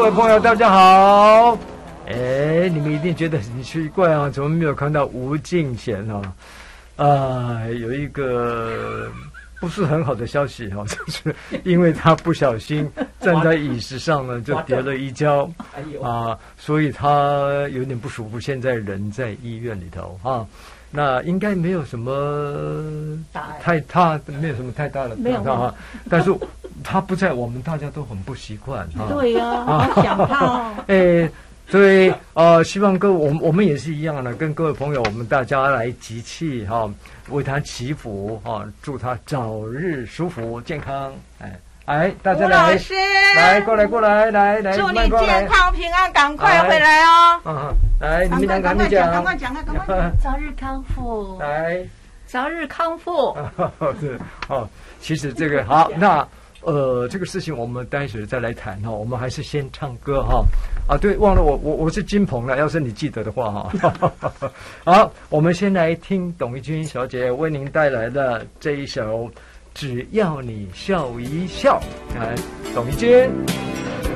位朋友，大家好。哎，你们一定觉得很奇怪啊，怎么没有看到吴敬贤啊？有一个不是很好的消息哈，就是因为他不小心站在椅子上呢，就跌了一跤啊，所以他有点不舒服，现在人在医院里头啊。那应该没有什么没有什么太大的状况哈，但是他不在，我们大家都很不习惯哈。 对呀，好想他哦。 哎，所以希望我们也是一样的，跟各位朋友，我们大家来集气哈，为他祈福哈，祝他早日舒服健康。哎，大家来， 吴老师， 来过来，来， 祝你健康平安，赶快回来哦。 来，你们两个还讲， 赶快讲， 早日康复， 来， 早日康复。 是其实这个好，那这个事情我们待会再来谈哈，我们还是先唱歌哈。对，忘了我是金鹏了，要是你记得的话哈。好，我们先来听董一君小姐为您带来的这一首《只要你笑一笑》，来，董一君。